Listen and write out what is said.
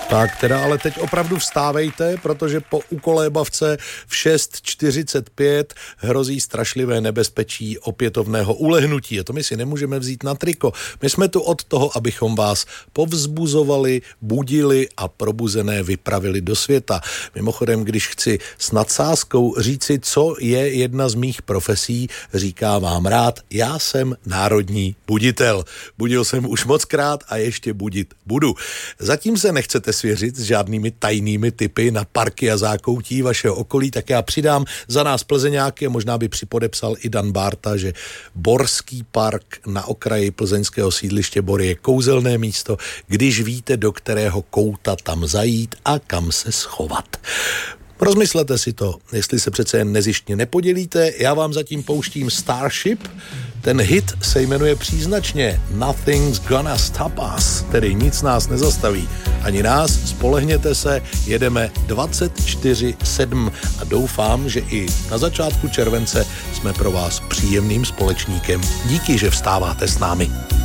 Tak teda ale teď opravdu vstávejte, protože po ukolébavce v 6:45 hrozí strašlivé nebezpečí opětovného ulehnutí. A to my si nemůžeme vzít na triko. My jsme tu od toho, abychom vás povzbuzovali, budili a probuzené vypravili do světa. Mimochodem, když chci s nadsázkou říci, co je jedna z mých profesí, říká vám rád, já jsem národní buditel. Budil jsem už mockrát a ještě budit budu. Zatím se nechcete svěřit s žádnými tajnými tipy na parky a zákoutí vašeho okolí, tak já přidám za nás Plzeňáky, možná by připodepsal i Dan Bárta, že Borský park na okraji plzeňského sídliště Bory je kouzelné místo, když víte, do kterého kouta tam zajít a kam se schovat. Rozmyslete si to, jestli se přece jen nezištně nepodělíte. Já vám zatím pouštím Starship. Ten hit se jmenuje příznačně Nothing's Gonna Stop Us, tedy nic nás nezastaví. Ani nás, spolehněte se, jedeme 24/7 a doufám, že i na začátku července jsme pro vás příjemným společníkem. Díky, že vstáváte s námi.